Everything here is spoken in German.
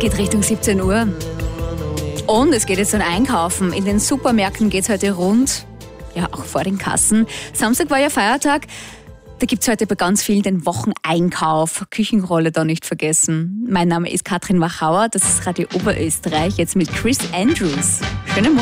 geht Richtung 17 Uhr. Und es geht jetzt dann einkaufen. In den Supermärkten geht es heute rund. Ja, auch vor den Kassen. Samstag war ja Feiertag. Da gibt es heute bei ganz vielen den Wocheneinkauf. Küchenrolle da nicht vergessen. Mein Name ist Katrin Wachauer. Das ist Radio Oberösterreich. Jetzt mit Chris Andrews. Schönen Morgen.